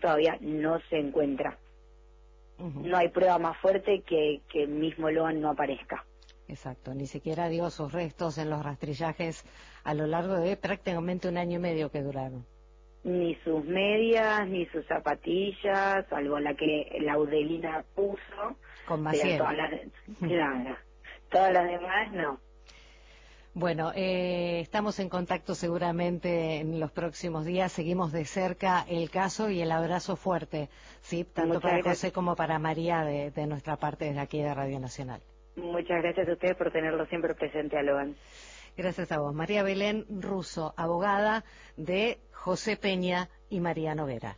todavía no se encuentra. No hay prueba más fuerte que mismo Loan no aparezca. Exacto, ni siquiera dio sus restos en los rastrillajes a lo largo de prácticamente 1 año y medio que duraron. Ni sus medias, ni sus zapatillas, salvo la que Laudelina puso. Con Maciel. Claro, todas las demás no. Bueno, estamos en contacto seguramente en los próximos días. Seguimos de cerca el caso y el abrazo fuerte, ¿sí? Tanto para José como para María de nuestra parte desde aquí de Radio Nacional. Muchas gracias a ustedes por tenerlo siempre presente a Loan. Gracias a vos. María Belén Russo, abogada de José Peña y María Noguera.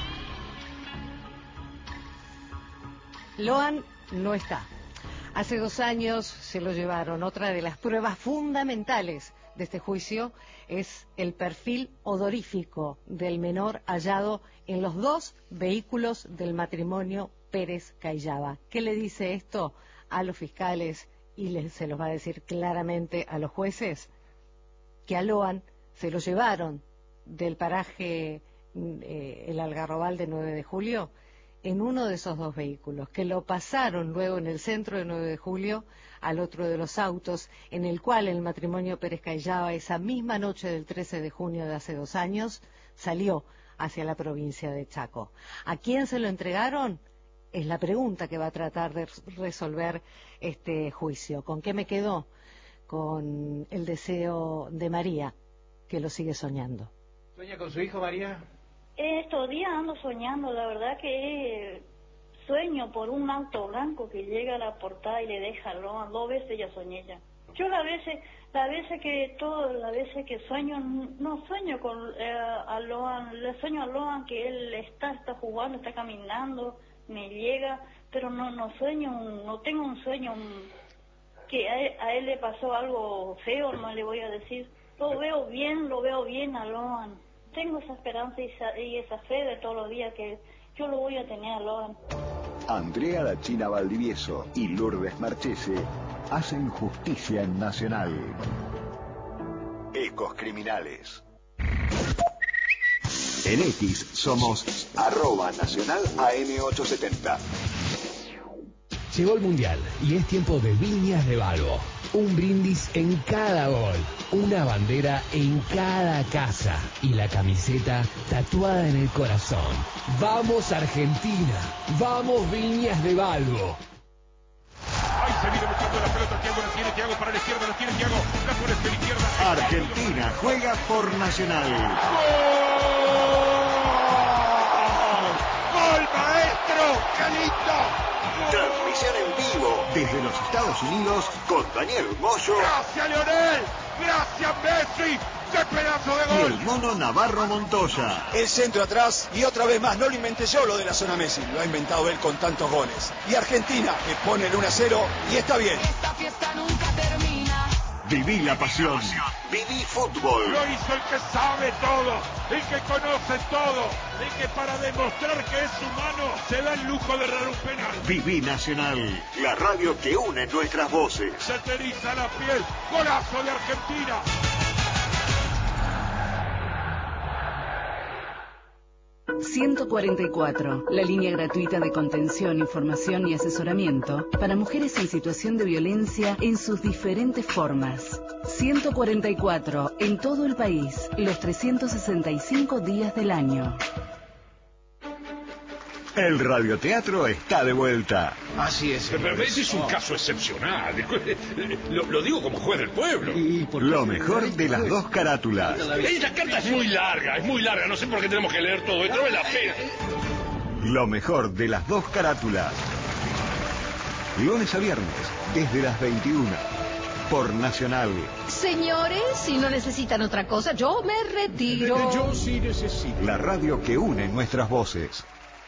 Loan no está. Hace 2 años se lo llevaron. Otra de las pruebas fundamentales de este juicio es el perfil odorífico del menor hallado en los 2 vehículos del matrimonio Pérez Cayaba. ¿Qué le dice esto a los fiscales y se los va a decir claramente a los jueces? Que a Loan se lo llevaron del paraje El Algarrobal de 9 de julio en uno de esos 2 vehículos, que lo pasaron luego en el centro de 9 de julio al otro de los autos, en el cual el matrimonio Pérez Cayaba esa misma noche del 13 de junio de hace 2 años salió hacia la provincia de Chaco. ¿A quién se lo entregaron? Es la pregunta que va a tratar de resolver este juicio. ¿Con qué me quedo? Con el deseo de María, que lo sigue soñando. ¿Sueña con su hijo, María? Estos días ando soñando, la verdad que sueño por un auto blanco que llega a la portada y le deja a Loan. 2 veces ya soñé ya. Yo las veces que sueño, no sueño con a Loan, le sueño a Loan que él está jugando, está caminando, me llega, pero no sueño, no tengo un sueño que a él le pasó algo feo, no le voy a decir. Lo veo bien a Loan. Tengo esa esperanza y esa fe de todos los días que yo lo voy a tener a Loan. Andrea La China Valdivieso y Lourdes Marchese hacen justicia en Nacional. Ecos Criminales. En X somos @Nacional AM870. Llegó el Mundial y es tiempo de Viñas de Balbo. Un brindis en cada gol, una bandera en cada casa y la camiseta tatuada en el corazón. ¡Vamos Argentina! ¡Vamos Viñas de Balbo! Ahí se viene buscando la pelota, Thiago la tiene, Thiago para la izquierda, la tiene Thiago, la pone por la izquierda. Argentina juega por Nacional. ¡Gol maestro! ¡Calito! Transmisión en vivo desde los Estados Unidos con Daniel Moyo. ¡Gracias, Lionel! ¡Gracias, Messi! ¡Qué pedazo de gol! Y el mono Navarro Montoya. El centro atrás y otra vez más, no lo inventé yo lo de la zona Messi, lo ha inventado él con tantos goles. Y Argentina, que pone el 1-0 y está bien. Esta fiesta nunca termina. Viví la pasión. Viví fútbol. Lo hizo el que sabe todo, el que conoce todo, el que para demostrar que es humano se da el lujo de errar un penal. Viví Nacional, la radio que une nuestras voces. Se te eriza la piel, golazo de Argentina. ...144... la línea gratuita de contención, información y asesoramiento... para mujeres en situación de violencia en sus diferentes formas. 144... en todo el país... los 365 días del año. El radioteatro está de vuelta. Así es. Pero ese es un caso excepcional. Lo digo como juez del pueblo. Lo mejor de las 2 carátulas. Esta carta es muy larga. No sé por qué tenemos que leer todo esto, no vale la pena. Lo mejor de las 2 carátulas. Lunes a viernes, desde las 21. Por Nacional. Señores, si no necesitan otra cosa, yo me retiro. Yo sí necesito. La radio que une nuestras voces.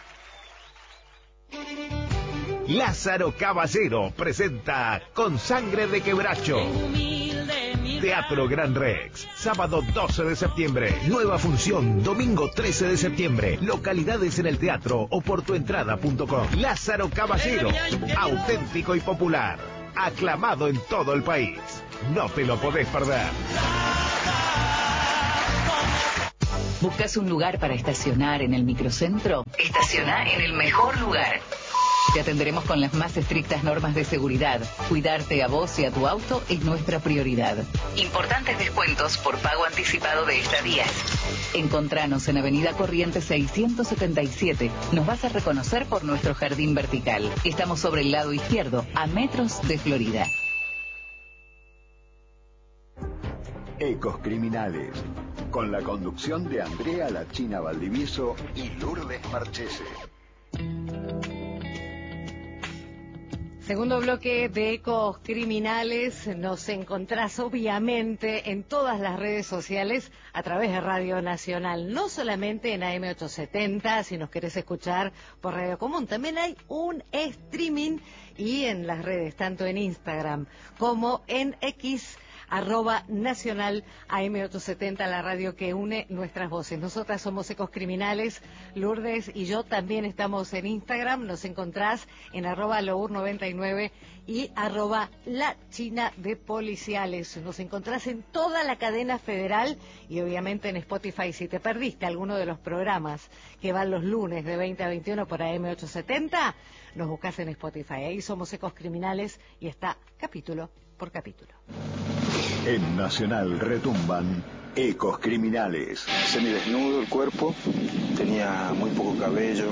Lázaro Caballero presenta Con Sangre de Quebracho. Teatro Gran Rex, sábado 12 de septiembre. Nueva función, domingo 13 de septiembre. Localidades en el teatro o por tuentrada.com. Lázaro Caballero, auténtico y popular. Aclamado en todo el país. No te lo podés perder. ¿Buscas un lugar para estacionar en el microcentro? Estaciona en el mejor lugar. Te atenderemos con las más estrictas normas de seguridad. Cuidarte a vos y a tu auto es nuestra prioridad. Importantes descuentos por pago anticipado de estadías. Encontranos en Avenida Corrientes 677. Nos vas a reconocer por nuestro jardín vertical. Estamos sobre el lado izquierdo, a metros de Florida. Ecos Criminales, con la conducción de Andrea La China Valdivieso y Lourdes Marchese. Segundo bloque de Ecos Criminales. Nos encontrás obviamente en todas las redes sociales a través de Radio Nacional, no solamente en AM870, si nos querés escuchar por Radio Común, también hay un streaming y en las redes, tanto en Instagram como en X, @nacional AM870, la radio que une nuestras voces. Nosotras somos Ecos Criminales, Lourdes y yo también estamos en Instagram, nos encontrás en @lour99 y @la China de Policiales. Nos encontrás en toda la cadena federal y obviamente en Spotify. Si te perdiste alguno de los programas que van los lunes de 20 a 21 por AM870, nos buscás en Spotify. Ahí somos Ecos Criminales y está capítulo por capítulo. En Nacional retumban Ecos Criminales. Semidesnudo el cuerpo, tenía muy poco cabello,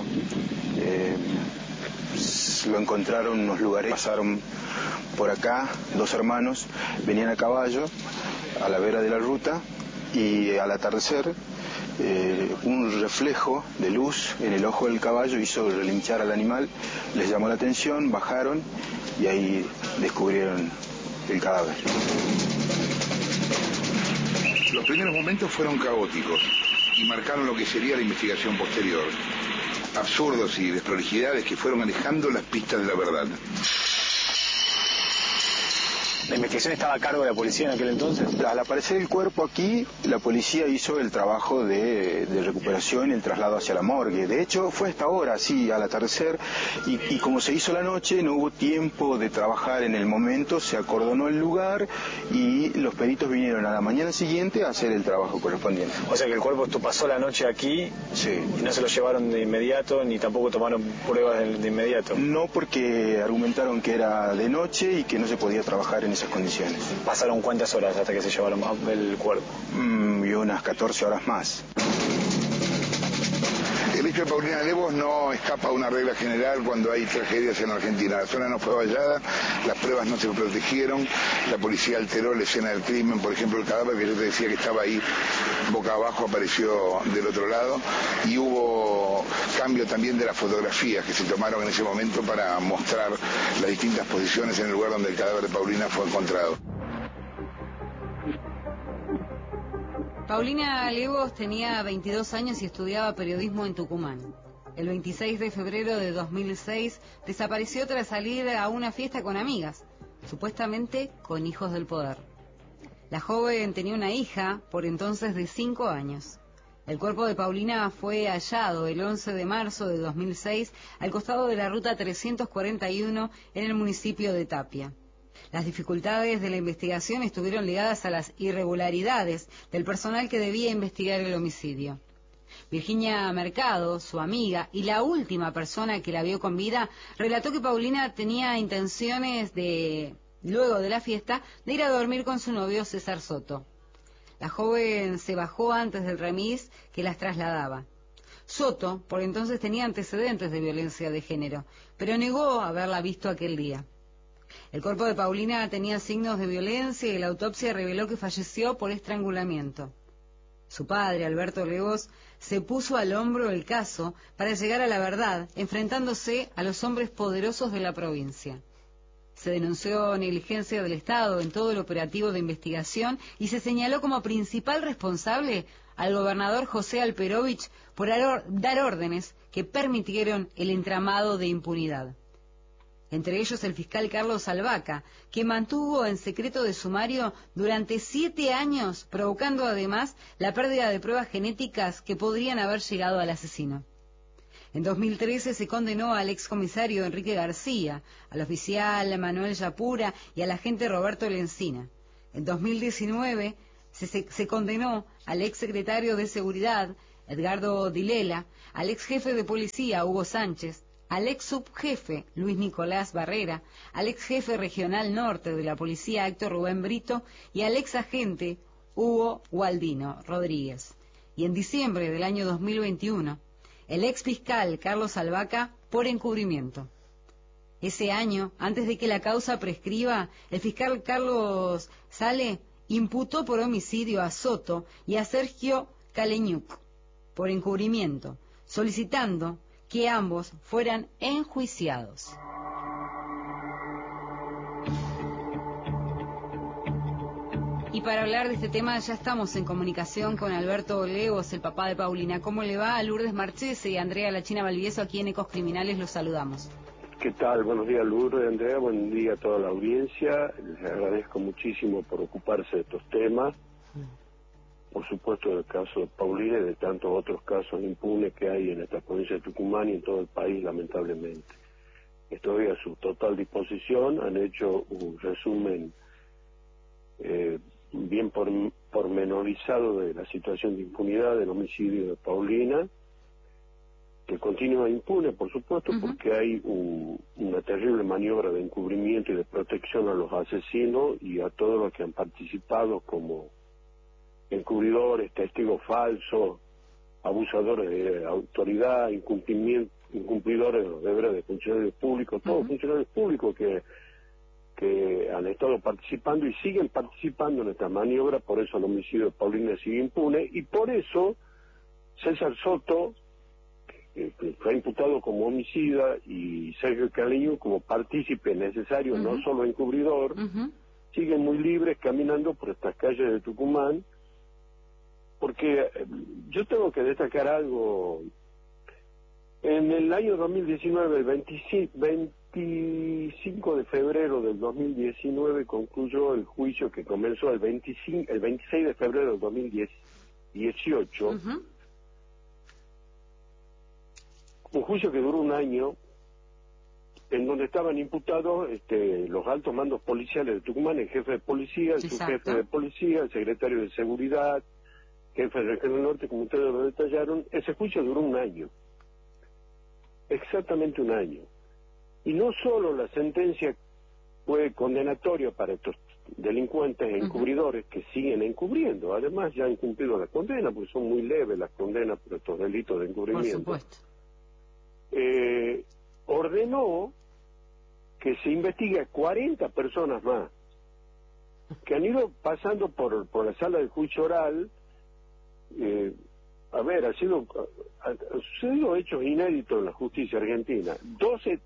lo encontraron en unos lugares, pasaron por acá, 2 hermanos, venían a caballo a la vera de la ruta y al atardecer un reflejo de luz en el ojo del caballo hizo relinchar al animal, les llamó la atención, bajaron y ahí descubrieron el cadáver. Los primeros momentos fueron caóticos y marcaron lo que sería la investigación posterior. Absurdos y desprolijidades que fueron alejando las pistas de la verdad. ¿La investigación estaba a cargo de la policía en aquel entonces? Al aparecer el cuerpo aquí, la policía hizo el trabajo de recuperación y el traslado hacia la morgue. De hecho, fue hasta ahora, sí, al atardecer, y como se hizo la noche, no hubo tiempo de trabajar en el momento, se acordonó el lugar y los peritos vinieron a la mañana siguiente a hacer el trabajo correspondiente. O sea que el cuerpo pasó la noche aquí, sí, y no se lo llevaron de inmediato, ni tampoco tomaron pruebas de inmediato. No, porque argumentaron que era de noche y que no se podía trabajar en esas condiciones. ¿Pasaron cuántas horas hasta que se llevaron el cuerpo? Y unas 14 horas más. El hecho de Paulina Levos no escapa a una regla general cuando hay tragedias en Argentina. La zona no fue vallada, las pruebas no se protegieron, la policía alteró la escena del crimen, por ejemplo el cadáver que yo te decía que estaba ahí boca abajo apareció del otro lado y hubo cambio también de las fotografías que se tomaron en ese momento para mostrar las distintas posiciones en el lugar donde el cadáver de Paulina fue encontrado. Paulina Levos tenía 22 años y estudiaba periodismo en Tucumán. El 26 de febrero de 2006 desapareció tras salir a una fiesta con amigas, supuestamente con hijos del poder. La joven tenía una hija, por entonces de 5 años. El cuerpo de Paulina fue hallado el 11 de marzo de 2006 al costado de la ruta 341 en el municipio de Tapia. Las dificultades de la investigación estuvieron ligadas a las irregularidades del personal que debía investigar el homicidio. Virginia Mercado, su amiga y la última persona que la vio con vida, relató que Paulina tenía intenciones de, luego de la fiesta, de ir a dormir con su novio César Soto. La joven se bajó antes del remis que las trasladaba. Soto, por entonces, tenía antecedentes de violencia de género, pero negó haberla visto aquel día. El cuerpo de Paulina tenía signos de violencia y la autopsia reveló que falleció por estrangulamiento. Su padre, Alberto Levos, se puso al hombro el caso para llegar a la verdad, enfrentándose a los hombres poderosos de la provincia. Se denunció negligencia del Estado en todo el operativo de investigación y se señaló como principal responsable al gobernador José Alperovich por dar órdenes que permitieron el entramado de impunidad. Entre ellos el fiscal Carlos Albaca, que mantuvo en secreto de sumario durante 7 años, provocando además la pérdida de pruebas genéticas que podrían haber llegado al asesino. En 2013 se condenó al excomisario Enrique García, al oficial Manuel Yapura y al agente Roberto Lencina. En 2019 Se condenó al ex secretario de Seguridad, Edgardo Dilela, al ex jefe de policía, Hugo Sánchez, al ex subjefe, Luis Nicolás Barrera, al ex jefe regional norte de la policía, Héctor Rubén Brito, y al ex agente, Hugo Gualdino Rodríguez. Y en diciembre del año 2021, el ex fiscal Carlos Albaca por encubrimiento. Ese año, antes de que la causa prescriba, el fiscal Carlos Sale imputó por homicidio a Soto y a Sergio Caleñuc por encubrimiento, solicitando que ambos fueran enjuiciados. Y para hablar de este tema ya estamos en comunicación con Alberto Legos, el papá de Paulina. ¿Cómo le va? A Lourdes Marchese y Andrea La China Valdivieso, aquí en Ecos Criminales los saludamos. ¿Qué tal? Buenos días, Lourdes, Andrea, buen día a toda la audiencia. Les agradezco muchísimo por ocuparse de estos temas. Por supuesto, del caso de Paulina y de tantos otros casos impunes que hay en esta provincia de Tucumán y en todo el país, lamentablemente. Estoy a su total disposición. Han hecho un resumen bien pormenorizado de la situación de impunidad del homicidio de Paulina, que continúa impune, por supuesto, porque hay una terrible maniobra de encubrimiento y de protección a los asesinos y a todos los que han participado como encubridores, testigos falsos, abusadores de autoridad, incumplidores de los deberes de funcionarios públicos, todos funcionarios públicos que han estado participando y siguen participando en esta maniobra. Por eso el homicidio de Paulina sigue impune, y por eso César Soto, que fue imputado como homicida, y Sergio Caleñuc como partícipe necesario, no solo encubridor, siguen muy libres caminando por estas calles de Tucumán, porque yo tengo que destacar algo. En el año 2019, el 25 de febrero del 2019, concluyó el juicio que comenzó el 26 de febrero del 2018, un juicio que duró un año, en donde estaban imputados los altos mandos policiales de Tucumán, el jefe de policía, el subjefe de policía, el secretario de seguridad, jefe de Regional Norte, como ustedes lo detallaron. Ese juicio duró un año, exactamente un año. Y no solo la sentencia fue condenatoria para estos delincuentes e encubridores que siguen encubriendo, además ya han cumplido la condena, porque son muy leves las condenas por estos delitos de encubrimiento. Por supuesto. Ordenó que se investigue a 40 personas más que han ido pasando por la sala de juicio oral. Han sucedido hechos inéditos en la justicia argentina. 12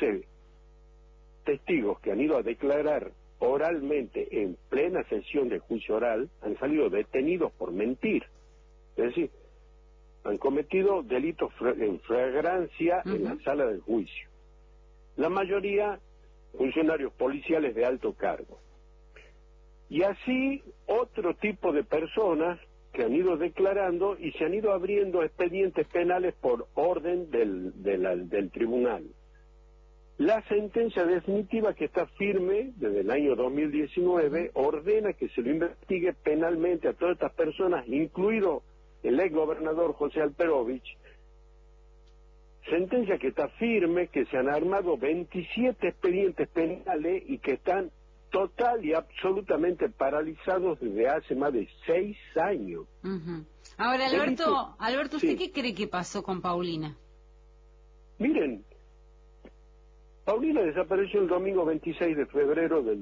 testigos que han ido a declarar oralmente en plena sesión de juicio oral han salido detenidos por mentir. Es decir, han cometido delitos en flagrancia en la sala del juicio. La mayoría funcionarios policiales de alto cargo. Y así otro tipo de personas que han ido declarando y se han ido abriendo expedientes penales por orden del tribunal. La sentencia definitiva, que está firme desde el año 2019, ordena que se lo investigue penalmente a todas estas personas, incluido el ex gobernador José Alperovich. Sentencia que está firme, que se han armado 27 expedientes penales y que están total y absolutamente paralizados desde hace más de 6 años. Ahora, Alberto, ¿usted qué cree que pasó con Paulina? Miren, Paulina desapareció el domingo 26 de febrero del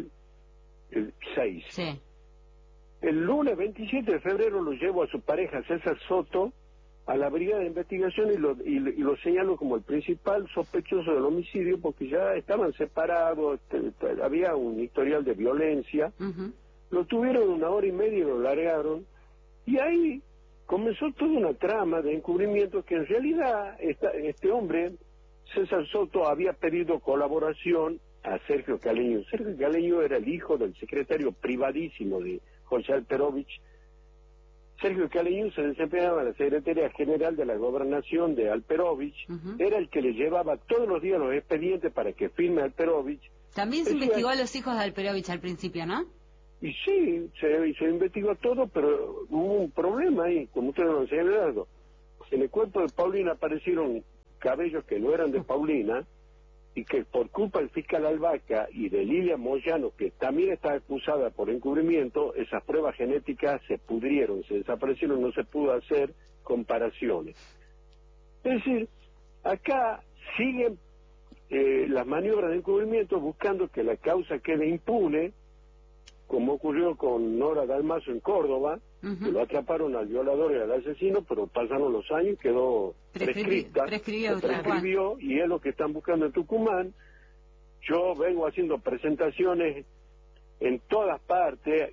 2006. Sí. El lunes 27 de febrero lo llevo a su pareja César Soto a la brigada de investigación y lo señalo como el principal sospechoso del homicidio, porque ya estaban separados, había un historial de violencia. Lo tuvieron 1 hora y media y lo largaron, y ahí comenzó toda una trama de encubrimiento que en realidad este hombre, César Soto, había pedido colaboración a Sergio Caleñuc. Sergio Caleñuc era el hijo del secretario privadísimo de José Alperovich. Sergio Caleñuc se desempeñaba en la Secretaría General de la Gobernación de Alperovich, era el que le llevaba todos los días los expedientes para que firme Alperovich. También se investigó a los hijos de Alperovich al principio, ¿no? Y sí, se investigó todo, pero hubo un problema ahí, como ustedes lo han señalado. En el cuerpo de Paulina aparecieron cabellos que no eran de Paulina, y que por culpa del fiscal Albaca y de Lilia Moyano, que también está acusada por encubrimiento, esas pruebas genéticas se pudrieron, se desaparecieron, no se pudo hacer comparaciones. Es decir, acá siguen las maniobras de encubrimiento buscando que la causa quede impune, como ocurrió con Nora Dalmazo en Córdoba, que lo atraparon al violador y al asesino, pero pasaron los años y quedó prescribió, y es lo que están buscando en Tucumán. Yo vengo haciendo presentaciones en todas partes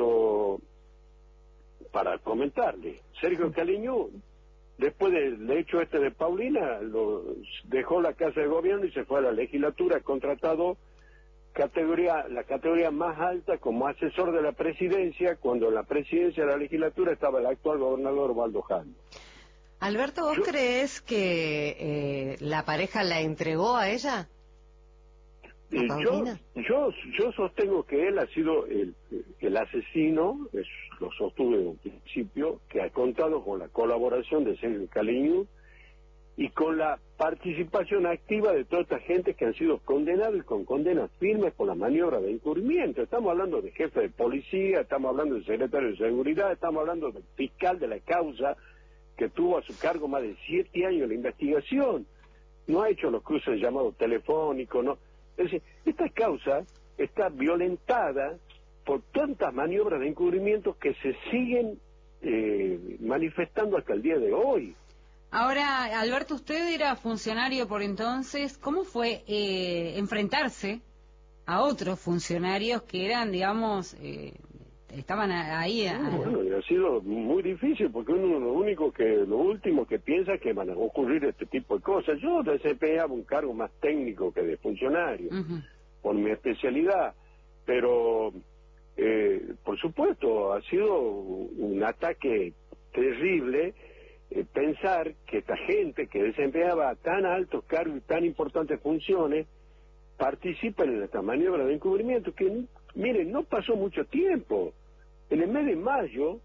para comentarle. Sergio Caliñú, después del hecho de Paulina, dejó la Casa de Gobierno y se fue a la legislatura, contratado la categoría más alta como asesor de la presidencia, cuando en la presidencia de la legislatura estaba el actual gobernador Osvaldo Jando. Alberto, ¿vos crees que la pareja la entregó a ella? Yo sostengo que él ha sido el asesino, lo sostuve en un principio, que ha contado con la colaboración de Sergio Caliñú y con la participación activa de toda esta gente que han sido condenados y con condenas firmes por la maniobra de encubrimiento. Estamos hablando de jefe de policía, estamos hablando del secretario de seguridad, estamos hablando del fiscal de la causa que tuvo a su cargo más de 7 años la investigación. No ha hecho los cruces de llamado telefónico, no. Es decir, esta causa está violentada por tantas maniobras de encubrimiento que se siguen manifestando hasta el día de hoy. Ahora, Alberto, usted era funcionario por entonces. ¿Cómo fue enfrentarse a otros funcionarios que eran, digamos, estaban ahí? Bueno, ha sido muy difícil porque uno lo último que piensa es que van a ocurrir este tipo de cosas. Yo desempeñaba un cargo más técnico que de funcionario, por mi especialidad, pero por supuesto ha sido un ataque terrible. Pensar que esta gente que desempeñaba tan altos cargos y tan importantes funciones participan en esta maniobra de encubrimiento que, miren, no pasó mucho tiempo. En el mes de mayo,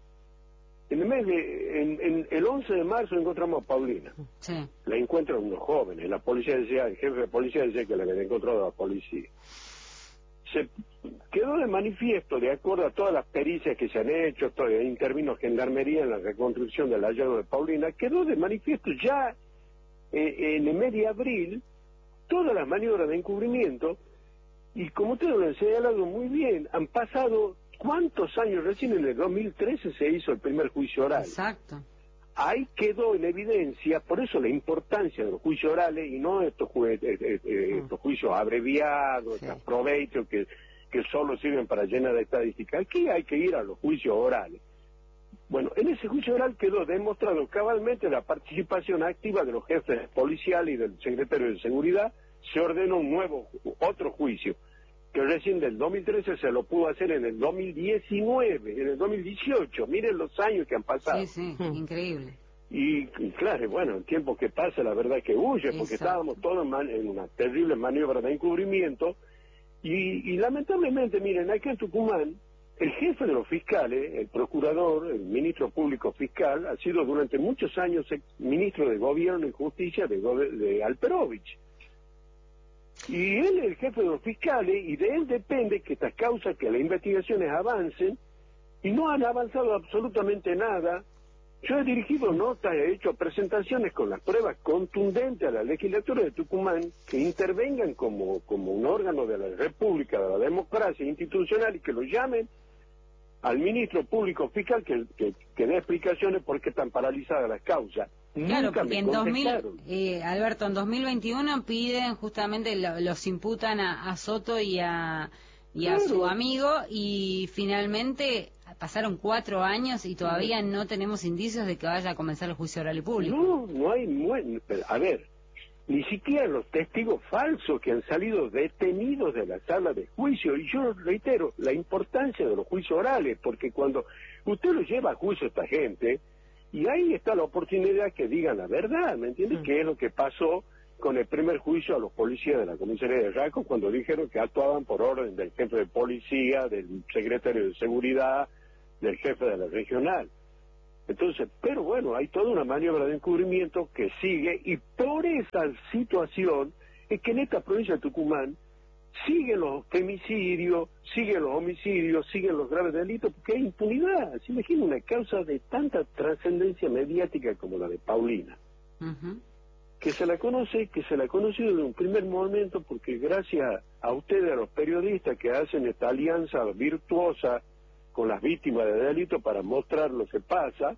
el 11 de marzo encontramos a Paulina. Sí. La encuentran unos jóvenes. La policía decía, el jefe de policía decía que la habían encontrado a la policía. Se quedó de manifiesto, de acuerdo a todas las pericias que se han hecho, intervino Gendarmería en la reconstrucción del hallazgo de Paulina, quedó de manifiesto ya en el mes de abril todas las maniobras de encubrimiento, y como ustedes lo han señalado muy bien, han pasado ¿cuántos años? Recién en el 2013 se hizo el primer juicio oral. Exacto. Ahí quedó en evidencia, por eso la importancia de los juicios orales y no estos juicios abreviados, sí, estos provechos que solo sirven para llenar de estadística. Aquí hay que ir a los juicios orales. Bueno, en ese juicio oral quedó demostrado cabalmente la participación activa de los jefes policiales y del secretario de seguridad. Se ordenó otro juicio, que recién del 2013 se lo pudo hacer en el 2019, en el 2018. Miren los años que han pasado. Sí, increíble. Y claro, bueno, el tiempo que pasa, la verdad que huye, porque estábamos todos en una terrible maniobra de encubrimiento. Y lamentablemente, miren, aquí en Tucumán, el jefe de los fiscales, el procurador, el ministro público fiscal, ha sido durante muchos años ministro de Gobierno y Justicia de Alperovich. Y él es el jefe de los fiscales y de él depende que estas causas, que las investigaciones avancen, y no han avanzado absolutamente nada. Yo he dirigido notas, he hecho presentaciones con las pruebas contundentes a la legislatura de Tucumán que intervengan como un órgano de la República, de la democracia institucional, y que lo llamen al ministro público fiscal que dé explicaciones por qué están paralizadas las causas. Claro, Nunca porque Alberto, en 2021 piden justamente, los imputan a Soto y a su amigo, y finalmente pasaron 4 años y todavía no tenemos indicios de que vaya a comenzar el juicio oral y público. No hay, a ver, ni siquiera los testigos falsos que han salido detenidos de la sala de juicio. Y yo reitero la importancia de los juicios orales, porque cuando usted lo lleva a juicio a esta gente, y ahí está la oportunidad que digan la verdad, ¿me entiendes? ¿Qué es lo que pasó? con el primer juicio a los policías de la comisaría de Raco cuando dijeron que actuaban por orden del jefe de policía, del secretario de seguridad, del jefe de la regional. Entonces, pero bueno, hay toda una maniobra de encubrimiento que sigue, y por esa situación es que en esta provincia de Tucumán siguen los femicidios, siguen los homicidios, siguen los graves delitos, porque hay impunidad. Se imagina una causa de tanta trascendencia mediática como la de Paulina, que se la conoce, que se la ha conocido desde un primer momento, porque gracias a ustedes, a los periodistas que hacen esta alianza virtuosa con las víctimas de delitos para mostrar lo que pasa,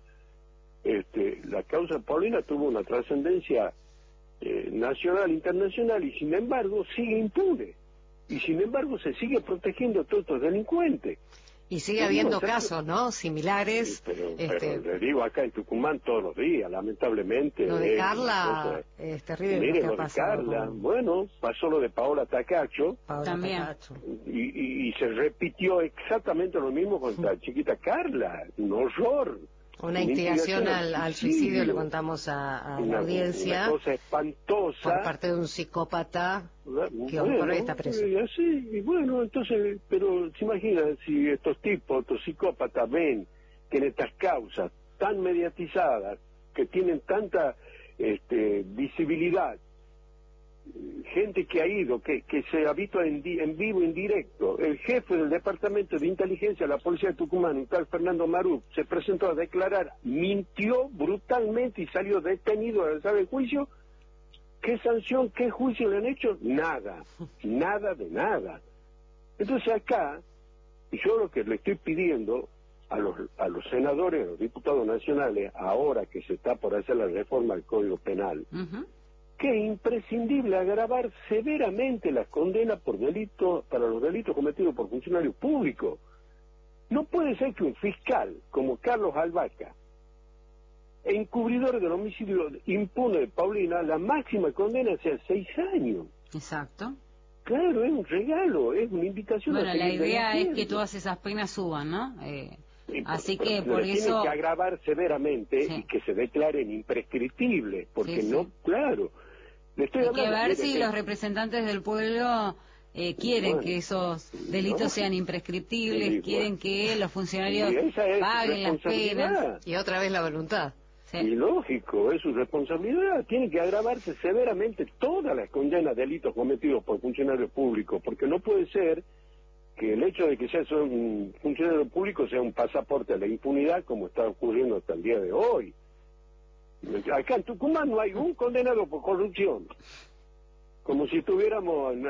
la causa de Paulina tuvo una trascendencia nacional, internacional, y sin embargo sigue impune, y sin embargo se sigue protegiendo a todos estos delincuentes. Y sigue habiendo casos, ¿no? Similares. Sí, pero le digo, acá en Tucumán todos los días, lamentablemente. Lo de Carla es terrible. Mire, lo que lo ha de Carla, bueno, pasó lo de Paola Tacacho. También. Y se repitió exactamente lo mismo con la chiquita Carla. Un horror. Una instigación al suicidio, le contamos a la audiencia. Una cosa espantosa. Por parte de un psicópata que hoy por hoy está preso. Y bueno, entonces, pero se imaginan si estos tipos, estos psicópatas ven que en estas causas tan mediatizadas, que tienen tanta visibilidad, gente que ha ido, que se habitúa en vivo, en directo. El jefe del Departamento de Inteligencia de la Policía de Tucumán, un tal Fernando Marú, se presentó a declarar, mintió brutalmente y salió detenido al saber el juicio. ¿Qué sanción, qué juicio le han hecho? Nada, nada de nada. Entonces acá, yo lo que le estoy pidiendo a los senadores, a los diputados nacionales, ahora que se está por hacer la reforma del Código Penal, que es imprescindible agravar severamente las condenas por delitos, para los delitos cometidos por funcionarios públicos. No puede ser que un fiscal como Carlos Albaca, encubridor del homicidio impune de Paulina, la máxima condena sea 6 años. Exacto. Claro, es un regalo, es una invitación. Bueno, la idea es que todas esas penas suban, ¿no? Así que por eso tienen que agravar severamente y que se declaren imprescriptibles, porque no, claro. Hay que ver si los representantes del pueblo quieren que esos delitos sean imprescriptibles, quieren que los funcionarios paguen las penas. Y otra vez la voluntad. Y lógico, es su responsabilidad. Tiene que agravarse severamente todas las condenas de delitos cometidos por funcionarios públicos, porque no puede ser que el hecho de que seas un funcionario público sea un pasaporte a la impunidad, como está ocurriendo hasta el día de hoy. Acá en Tucumán no hay un condenado por corrupción, como si estuviéramos en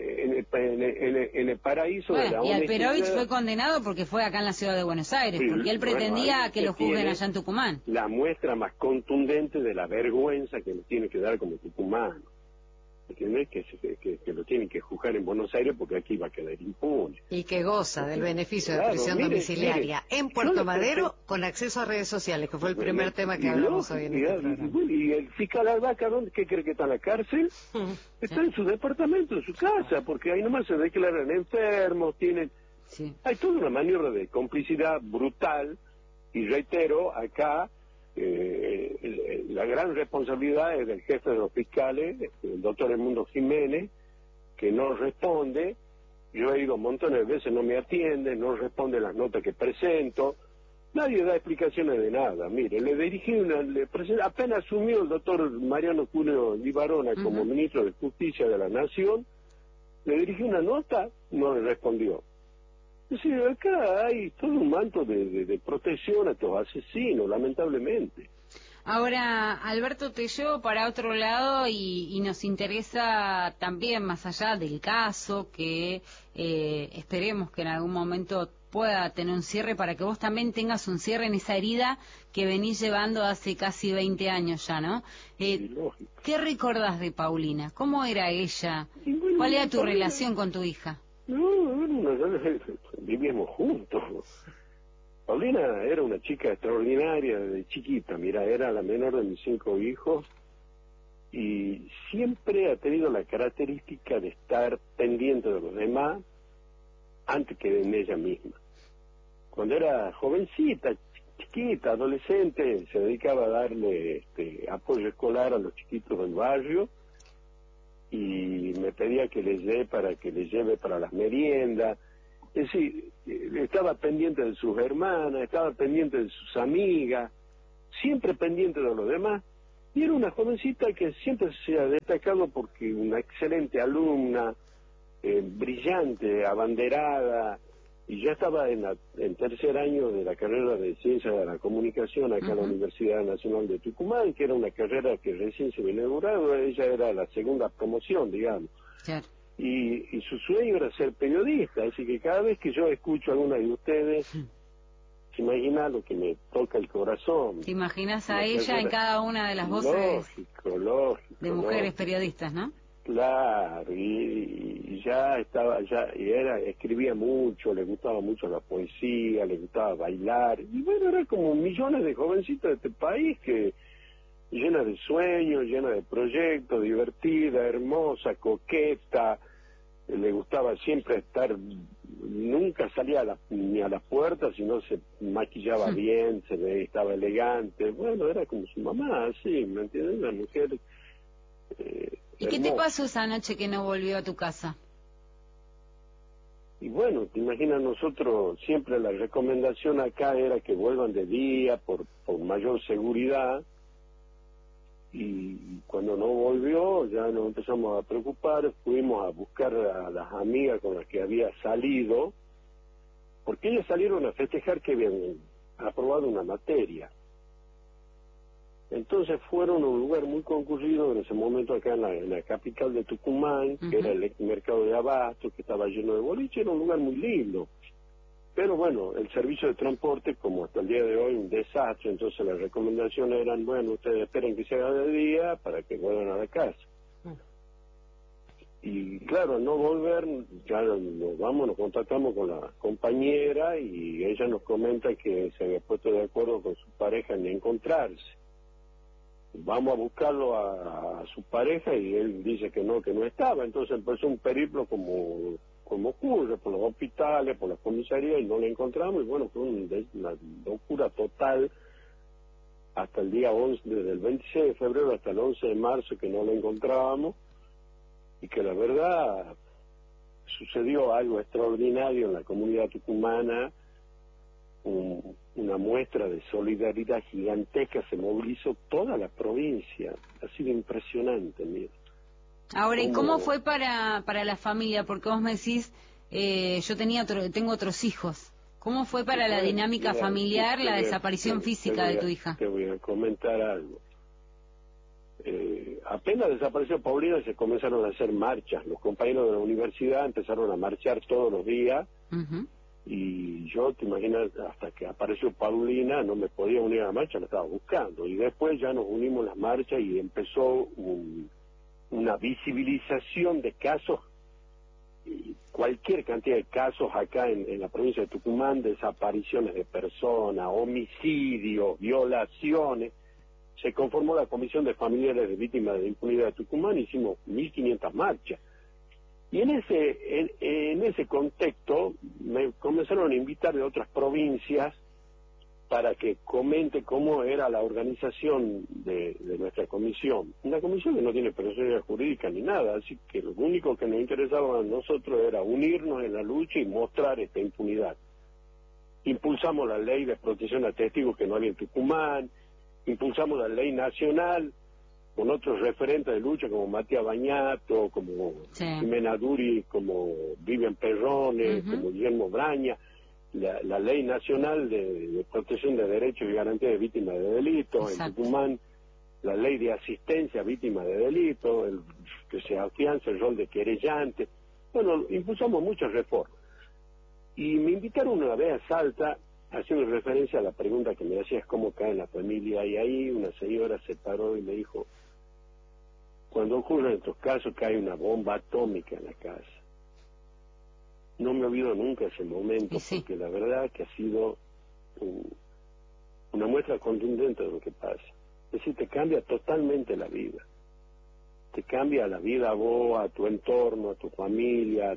el paraíso de la honestidad. Y Alperovich fue condenado porque fue acá en la ciudad de Buenos Aires, porque él pretendía que lo juzguen allá en Tucumán. La muestra más contundente de la vergüenza que nos tiene que dar como tucumano. ¿Entiendes? Que lo tienen que juzgar en Buenos Aires porque aquí va a quedar impune. Y que goza del beneficio de prisión domiciliaria en Puerto Madero con acceso a redes sociales, que fue el primer tema que hablamos hoy en este programa. Y el fiscal Albaca, ¿qué cree que está en la cárcel? Está en su departamento, en su casa, porque ahí nomás se declaran enfermos, tienen... Hay toda una maniobra de complicidad brutal, y reitero, acá... la gran responsabilidad es del jefe de los fiscales, el doctor Edmundo Jiménez, que no responde. Yo he ido montones de veces, no me atiende, no responde las notas que presento, nadie da explicaciones de nada. Mire, le dirigí apenas asumió el doctor Mariano Julio Libarona como ministro de Justicia de la Nación, le dirigí una nota, no le respondió. Es decir, acá hay todo un manto de protección a estos asesinos, lamentablemente. Ahora, Alberto, te llevo para otro lado y nos interesa también, más allá del caso, que esperemos que en algún momento pueda tener un cierre, para que vos también tengas un cierre en esa herida que venís llevando hace casi 20 años ya, ¿no? ¿Qué recordás de Paulina? ¿Cómo era ella? ¿Cuál era tu relación con tu hija? Vivíamos juntos. Paulina era una chica extraordinaria de chiquita, mira, era la menor de mis 5 hijos y siempre ha tenido la característica de estar pendiente de los demás antes que de ella misma. Cuando era jovencita, chiquita, adolescente, se dedicaba a darle apoyo escolar a los chiquitos del barrio y me pedía que le lleve para las meriendas. Es decir, estaba pendiente de sus hermanas, estaba pendiente de sus amigas, siempre pendiente de los demás. Y era una jovencita que siempre se ha destacado porque una excelente alumna, brillante, abanderada, y ya estaba en tercer año de la carrera de Ciencias de la Comunicación acá en la Universidad Nacional de Tucumán, que era una carrera que recién se había inaugurado. Ella era la segunda promoción, digamos. Claro. Y su sueño era ser periodista, así que cada vez que yo escucho a alguna de ustedes, se imagina lo que me toca el corazón. ¿Te imaginas a ella en cada una de las voces de mujeres periodistas, no? Claro, y ya estaba, escribía mucho, le gustaba mucho la poesía, le gustaba bailar, y bueno, era como millones de jovencitos de este país que llena de sueños, llena de proyectos, divertida, hermosa, coqueta, le gustaba siempre estar, nunca salía ni a la puerta, sino se maquillaba bien, estaba elegante, bueno, era como su mamá, sí, ¿me entiendes? Una mujer ¿Y qué te pasó esa noche que no volvió a tu casa? Y bueno, te imaginas, nosotros siempre la recomendación acá era que vuelvan de día por mayor seguridad, y cuando no volvió ya nos empezamos a preocupar, fuimos a buscar a las amigas con las que había salido, porque ellas salieron a festejar que habían aprobado una materia. Entonces fueron a un lugar muy concurrido en ese momento acá en la capital de Tucumán, que era el mercado de Abasto, que estaba lleno de boliche, era un lugar muy lindo. Pero bueno, el servicio de transporte, como hasta el día de hoy, un desastre, entonces las recomendaciones eran, bueno, ustedes esperen que se haga de día para que vuelvan a la casa. Y claro, al no volver, ya nos contactamos con la compañera y ella nos comenta que se había puesto de acuerdo con su pareja en encontrarse. Vamos a buscarlo a su pareja y él dice que no estaba, entonces empezó un periplo como ocurre, por los hospitales, por las comisarías, y no lo encontramos, y bueno, fue una locura total hasta el día 11, desde el 26 de febrero hasta el 11 de marzo que no lo encontrábamos, y que la verdad sucedió algo extraordinario en la comunidad tucumana, una muestra de solidaridad gigantesca, se movilizó toda la provincia, ha sido impresionante, mira. Ahora, ¿y cómo fue para la familia? Porque vos me decís, yo tengo otros hijos. ¿Cómo fue para la dinámica familiar la desaparición física de tu hija? Te voy a comentar algo. Apenas desapareció Paulina, se comenzaron a hacer marchas. Los compañeros de la universidad empezaron a marchar todos los días. Y yo, te imaginas, hasta que apareció Paulina, no me podía unir a la marcha, la estaba buscando. Y después ya nos unimos a las marchas y empezó una visibilización de casos, cualquier cantidad de casos acá en la provincia de Tucumán, desapariciones de personas, homicidios, violaciones. Se conformó la Comisión de Familiares de Víctimas de Impunidad de Tucumán, hicimos 1.500 marchas. Y en ese contexto me comenzaron a invitar de otras provincias para que comente cómo era la organización de nuestra comisión. Una comisión que no tiene personalidad jurídica ni nada, así que lo único que nos interesaba a nosotros era unirnos en la lucha y mostrar esta impunidad. Impulsamos la ley de protección a testigos que no había en Tucumán, impulsamos la ley nacional con otros referentes de lucha como Matías Bañato, como Jimena Duri, como Vivian Perrone, como Guillermo Braña, la ley nacional de protección de derechos y garantía de víctimas de delitos. En Tucumán, la ley de asistencia a víctimas de delitos, que se afianza el rol de querellante. Bueno, impulsamos muchas reformas. Y me invitaron una vez a Salta, haciendo referencia a la pregunta que me hacías, cómo cae en la familia, y ahí una señora se paró y me dijo, cuando ocurren estos casos cae una bomba atómica en la casa. No me olvido nunca ese momento, porque la verdad que ha sido una muestra contundente de lo que pasa. Es decir, te cambia totalmente la vida. Te cambia la vida a vos, a tu entorno, a tu familia,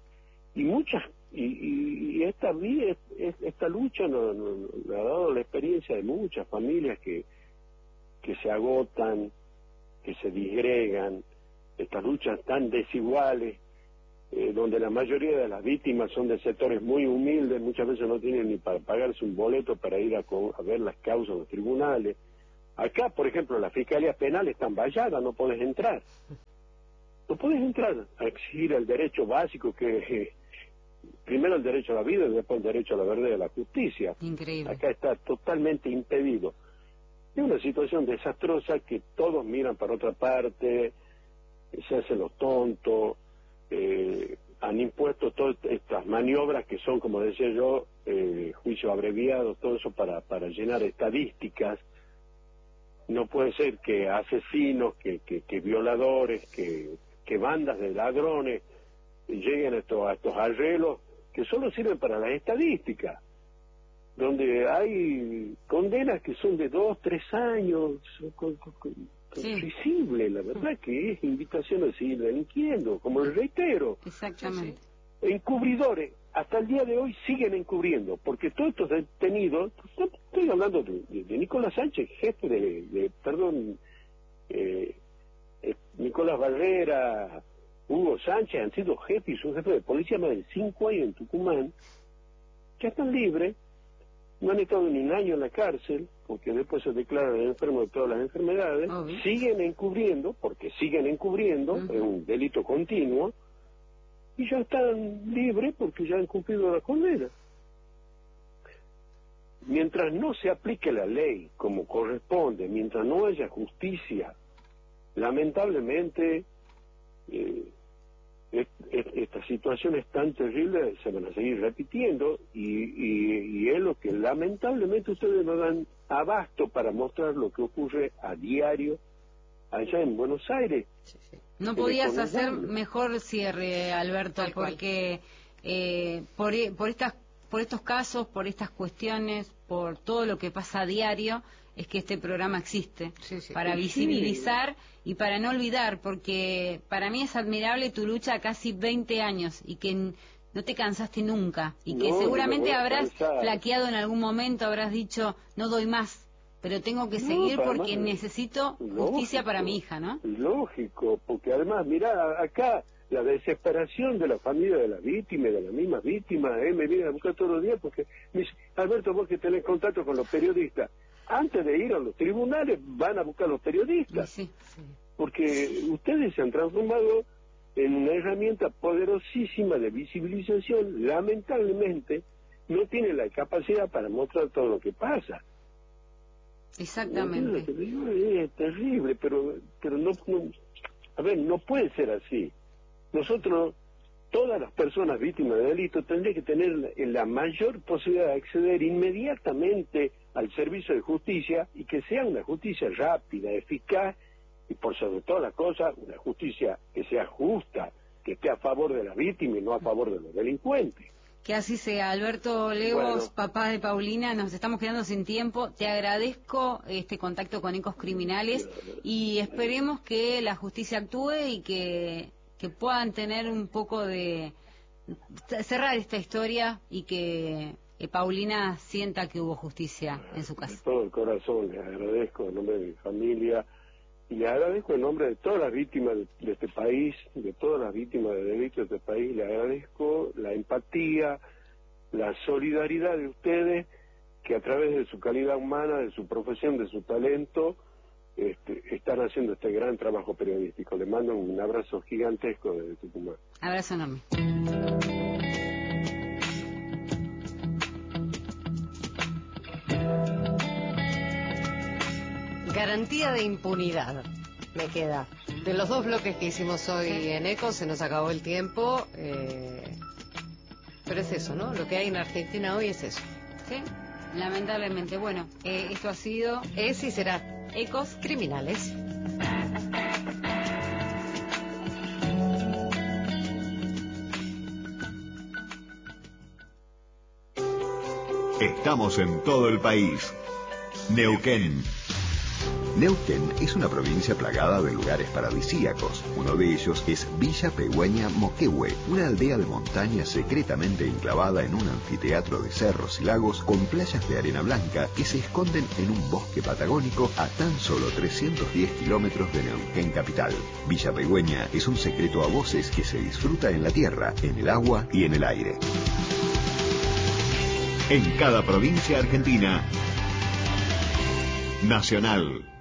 y esta vida, esta lucha nos ha dado la experiencia de muchas familias que se agotan, que se disgregan, estas luchas tan desiguales, donde la mayoría de las víctimas son de sectores muy humildes, muchas veces no tienen ni para pagarse un boleto para ir a ver las causas en los tribunales. Acá, por ejemplo, las fiscalías penales están valladas, no podés entrar. No podés entrar a exigir el derecho básico que primero el derecho a la vida y después el derecho a la verdad y a la justicia. Increíble. Acá está totalmente impedido. Es una situación desastrosa que todos miran para otra parte, se hacen los tontos, han impuesto todas estas maniobras que son, como decía yo, juicios abreviados, todo eso para llenar estadísticas. No puede ser que asesinos, que violadores, que bandas de ladrones lleguen a estos arreglos que solo sirven para las estadísticas, donde hay condenas que son de 2, 3 años, risible, la verdad que es invitación a seguir delinquiendo, como les reitero. Exactamente. Encubridores, hasta el día de hoy siguen encubriendo, porque todos estos detenidos, estoy hablando de Nicolás Sánchez, jefe Nicolás Barrera, Hugo Sánchez, han sido jefes y subjefes de policía más de 5 años en Tucumán, ya están libres, no han estado ni un año en la cárcel, porque después se declaran enfermos de todas las enfermedades, siguen encubriendo, porque siguen encubriendo, es un delito continuo, y ya están libres porque ya han cumplido la condena. Mientras no se aplique la ley como corresponde, mientras no haya justicia, lamentablemente estas situaciones tan terribles se van a seguir repitiendo y es lo que lamentablemente ustedes no dan abasto para mostrar lo que ocurre a diario allá en Buenos Aires. No podías hacer mejor cierre, Alberto, porque por estos casos, por estas cuestiones, por todo lo que pasa a diario, es que este programa existe, para visibilizar y para no olvidar, porque para mí es admirable tu lucha casi 20 años y que no te cansaste nunca y que seguramente habrás flaqueado en algún momento, habrás dicho, no doy más, pero tengo que seguir porque necesito justicia para mi hija, ¿no? Lógico, porque además, mirá, acá la desesperación de la familia de la víctima y de la misma víctima, me viene a buscar todos los días porque me dice, Alberto, vos que tenés contacto con los periodistas, antes de ir a los tribunales van a buscar a los periodistas, porque ustedes se han transformado en una herramienta poderosísima de visibilización. Lamentablemente no tienen la capacidad para mostrar todo lo que pasa. Exactamente. Es terrible, pero no, a ver, no puede ser así. Nosotros, todas las personas víctimas de delito, tendrían que tener la mayor posibilidad de acceder inmediatamente al servicio de justicia y que sea una justicia rápida, eficaz y por sobre todas las cosas, una justicia que sea justa, que esté a favor de las víctimas y no a favor de los delincuentes. Que así sea. Alberto Lewos, papá de Paulina, nos estamos quedando sin tiempo. Te agradezco este contacto con Ecos Criminales y esperemos que la justicia actúe y que puedan tener un poco de cerrar esta historia y que Paulina sienta que hubo justicia en su casa. De todo el corazón les agradezco en nombre de mi familia y les agradezco en nombre de todas las víctimas de este país, de todas las víctimas de delitos de este país. Les agradezco la empatía, la solidaridad de ustedes que a través de su calidad humana, de su profesión, de su talento, están haciendo este gran trabajo periodístico. Les mando un abrazo gigantesco desde Tucumán. Abrazo enorme. Garantía de impunidad me queda. De los 2 bloques que hicimos hoy en ECO se nos acabó el tiempo, pero es eso, ¿no? Lo que hay en Argentina hoy es eso. Sí, lamentablemente. Bueno, esto ha sido... Es y será Ecos Criminales. Estamos en todo el país. Neuquén. Neuquén es una provincia plagada de lugares paradisíacos. Uno de ellos es Villa Pegüeña Moquehue, una aldea de montaña secretamente enclavada en un anfiteatro de cerros y lagos con playas de arena blanca que se esconden en un bosque patagónico a tan solo 310 kilómetros de Neuquén capital. Villa Pegüeña es un secreto a voces que se disfruta en la tierra, en el agua y en el aire. En cada provincia argentina, Nacional.